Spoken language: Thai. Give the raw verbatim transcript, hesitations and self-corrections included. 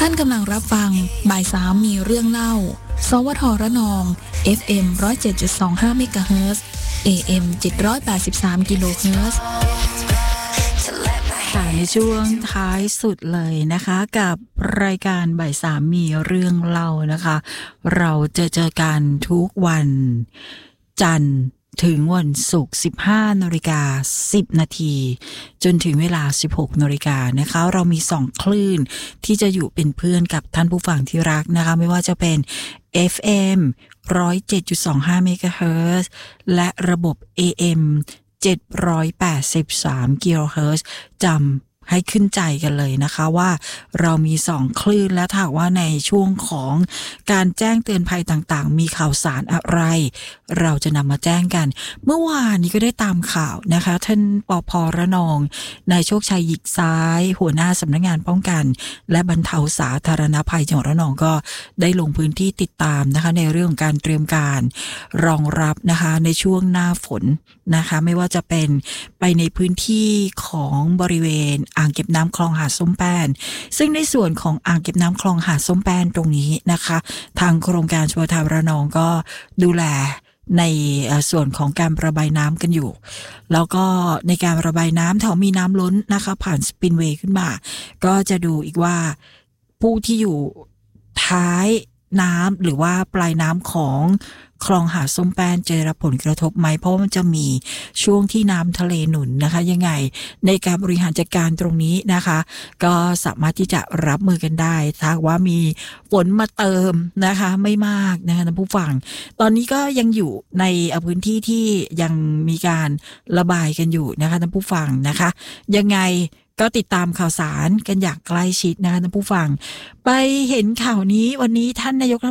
ท่านกำลังรับฟังบ่ายสามมีเรื่องเล่าสวทระนอง เอฟ เอ็ม หนึ่งศูนย์เจ็ดจุดสองห้า เมกะเฮิรตซ์ เอ เอ็ม เจ็ดร้อยแปดสิบสาม กิโลเฮิรตซ์ค่ะในช่วงท้ายสุดเลยนะคะกับรายการบ่ายสามมีเรื่องเล่านะคะเราจะเจอกันทุกวันจันทร์ถึงวันศุกร์ สิบห้านาฬิกาสิบนาทีจนถึงเวลา สิบหกนาฬิกานะคะเรามีสองคลื่นที่จะอยู่เป็นเพื่อนกับท่านผู้ฟังที่รักนะคะไม่ว่าจะเป็น เอฟ เอ็ม หนึ่งศูนย์เจ็ดจุดสองห้า เมกะเฮิรตซ์และระบบ เอ เอ็ม เจ็ดร้อยแปดสิบสาม กิโลเฮิรตซ์จำให้ขึ้นใจกันเลยนะคะว่าเรามีสองคลื่นและถ้าว่าในช่วงของการแจ้งเตือนภัยต่างๆมีข่าวสารอะไรเราจะนำมาแจ้งกันเมื่อวานนี้ก็ได้ตามข่าวนะคะท่านปภ.ระนองนายโชคชัยหยิกซ้ายหัวหน้าสำนักงานป้องกันและบรรเทาสาธารณภัยจังหวัดระนองก็ได้ลงพื้นที่ติดตามนะคะในเรื่องของการเตรียมการรองรับนะคะในช่วงหน้าฝนนะคะไม่ว่าจะเป็นไปในพื้นที่ของบริเวณอ่างเก็บน้ำคลองหาดส้มแป้นซึ่งในส่วนของอ่างเก็บน้ำคลองหาดส้มแป้นตรงนี้นะคะทางโครงการชลประทานระนองก็ดูแลในส่วนของการระบายน้ำกันอยู่แล้วก็ในการระบายน้ำแถวมีน้ำล้นนะคะผ่านสปินเวย์ขึ้นมาก็จะดูอีกว่าผู้ที่อยู่ท้ายน้ำหรือว่าปลายน้ำของคลองหาดส้มแป้นจะรับผลกระทบไหมเพราะมันจะมีช่วงที่น้ำทะเลหนุนนะคะยังไงในการบริหารจัดการตรงนี้นะคะก็สามารถที่จะรับมือกันได้ถ้าว่ามีฝนมาเติมนะคะไม่มากนะคะท่านผู้ฟังตอนนี้ก็ยังอยู่ในพื้นที่ที่ยังมีการระบายกันอยู่นะคะท่านผู้ฟังนะคะยังไงก็ติดตามข่าวสารกันอย่างใกล้ชิดนะคะท่านผู้ฟังไปเห็นข่าวนี้วันนี้ท่านนายกรัฐ